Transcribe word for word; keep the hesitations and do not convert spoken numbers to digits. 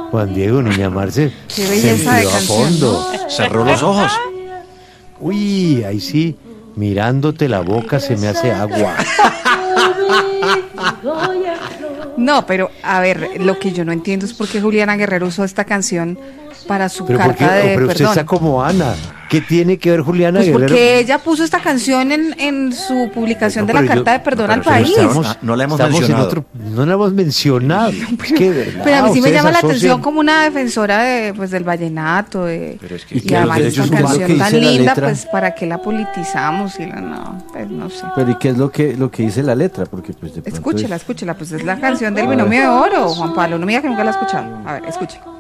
Juan Diego, niña Marce, Qué se belleza de enfrió a canción, fondo. Cerró los ojos. Uy, ahí sí, mirándote la boca se me hace agua. No, pero a ver, lo que yo no entiendo es por qué Juliana Guerrero usó esta canción para su Pero, ¿por qué? carta de Pero usted perdón. está como Ana. ¿Qué tiene que ver Juliana Pues Guerrero? porque ella puso esta canción en, en su publicación No, de la pero yo- carta de perdón no, al pero país. estamos- Ah, no la hemos estamos en mencionado. otro- no la hemos mencionado. Es que, de verdad, Pero a mí sí me ustedes llama la asocian- atención como una defensora de, pues, del vallenato, de, Pero es que- y, ¿Y qué, además los esta derechos humanos canción que tan dice la linda, letra? pues para qué la politizamos y la no, pues no sé. Pero ¿y qué es lo que lo que dice la letra? Porque pues de pronto Escúchela, es- escúchela, pues es la canción del binomio de oro, Juan Pablo, no me diga que nunca la ha escuchado. A ver, escuche.